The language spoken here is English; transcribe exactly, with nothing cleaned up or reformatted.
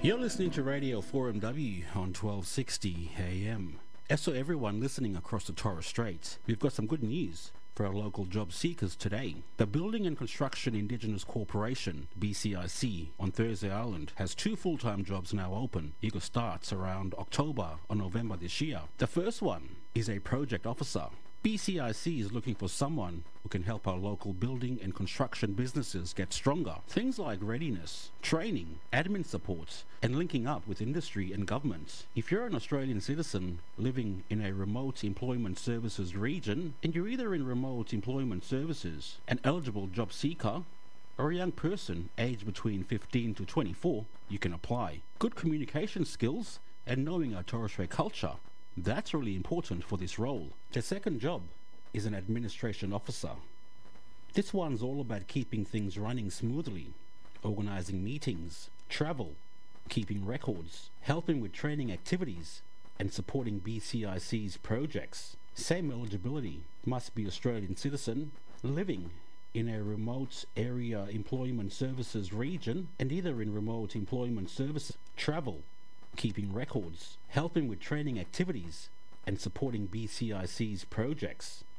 You're listening to Radio four M W on twelve sixty A M. As for everyone listening across the Torres Straits, we've got some good news for our local job seekers today. The Building and Construction Indigenous Corporation, B C I C, on Thursday Island has two full-time jobs now open. You can start around October or November this year. The first one is a project officer. B C I C is looking for someone who can help our local building and construction businesses get stronger. Things like readiness, training, admin support, and linking up with industry and government. If you're an Australian citizen living in a remote employment services region, and you're either in remote employment services, an eligible job seeker, or a young person aged between fifteen to twenty-four, you can apply. Good communication skills and knowing our Torres Strait culture, that's really important for this role. The second job is an administration officer. This one's all about keeping things running smoothly, organising meetings, travel, keeping records, helping with training activities, and supporting B C I C's projects. Same eligibility, must be Australian citizen, living in a remote area employment services region, and either in remote employment services, travel, keeping records, helping with training activities, and supporting B C I C's projects.